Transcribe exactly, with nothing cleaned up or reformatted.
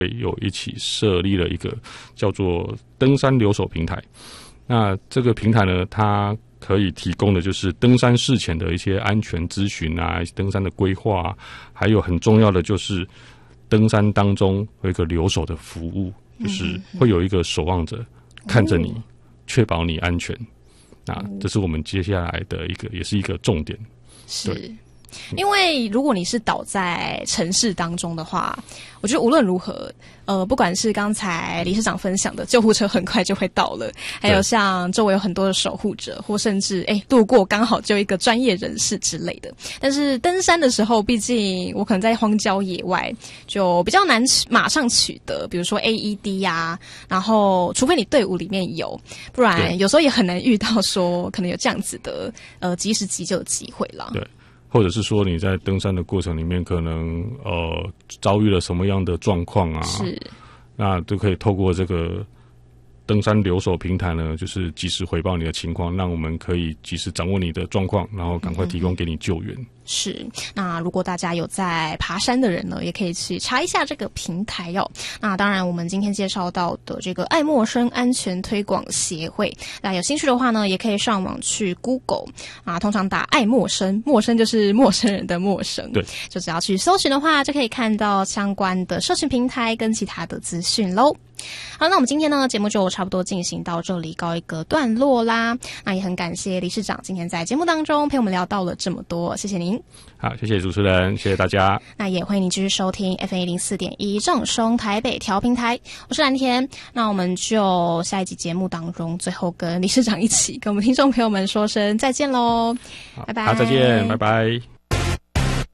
有一起设立了一个叫做登山留守平台。那这个平台呢，它可以提供的就是登山事前的一些安全咨询啊，登山的规划啊，还有很重要的就是登山当中有一个留守的服务，就是会有一个守望者看着你，确保你安全。那这是我们接下来的一个，也是一个重点。 是。因为如果你是倒在城市当中的话，我觉得无论如何，呃，不管是刚才理事长分享的救护车很快就会到了，还有像周围有很多的守护者，或甚至哎路过刚好就一个专业人士之类的。但是登山的时候，毕竟我可能在荒郊野外，就比较难马上取得，比如说 A E D 啊，然后除非你队伍里面有，不然有时候也很难遇到说可能有这样子的呃及时急救的机会啦。 对。或者是说你在登山的过程里面可能呃遭遇了什么样的状况啊， 是， 那都可以透过这个登山留守平台呢，就是及时回报你的情况，让我们可以及时掌握你的状况，然后赶快提供给你救援。嗯， 是，那如果大家有在爬山的人呢，也可以去查一下这个平台哦。那当然，我们今天介绍到的这个爱默生安全推广协会，那有兴趣的话呢，也可以上网去 Google 啊，通常打爱默生，陌生就是陌生人的陌生， 对， 就只要去搜寻的话，就可以看到相关的社群平台跟其他的资讯喽。好，那我们今天呢节目就差不多进行到这里告一个段落啦。那也很感谢理事长今天在节目当中陪我们聊到了这么多，谢谢您。 好，谢谢主持人，谢谢大家。 那也欢迎您继续收听 F M 一零四点一正声台北调频台，我是蓝天。那我们就下一集节目当中，最后跟理事长一起跟我们听众朋友们说声再见喽，拜拜。 好，再见，拜拜。